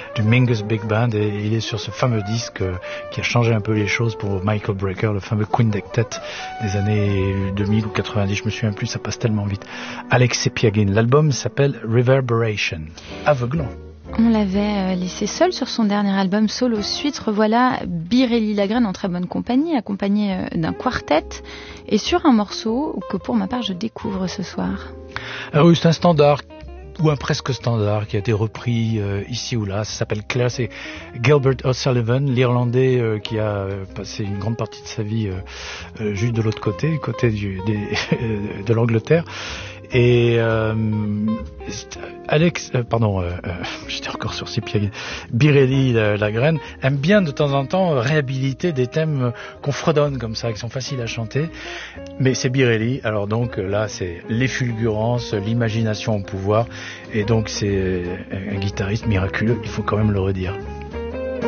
du Mingus Big Band, et il est sur ce fameux disque qui a changé un peu les choses pour Michael Brecker, le fameux Quintet des années 2000 ou 90, je me souviens plus, ça passe tellement vite. Alex Sepiagin, l'album s'appelle Reverberation. Aveuglant. On l'avait laissé seul sur son dernier album Solo Suite. Revoilà Birelli Lagrène en très bonne compagnie, accompagné d'un quartet, et sur un morceau que pour ma part je découvre ce soir. Ah oui, c'est un standard, ou un presque standard, qui a été repris ici ou là. Ça s'appelle Claire, c'est Gilbert O'Sullivan, l'Irlandais qui a passé une grande partie de sa vie juste de l'autre côté, du côté de l'Angleterre. Et j'étais encore sur Sepiagin. Birelli Lagrène aime bien de temps en temps réhabiliter des thèmes qu'on fredonne comme ça, qui sont faciles à chanter. Mais c'est Birelli, alors donc là c'est les fulgurances, l'imagination au pouvoir, et donc c'est un guitariste miraculeux, il faut quand même le redire.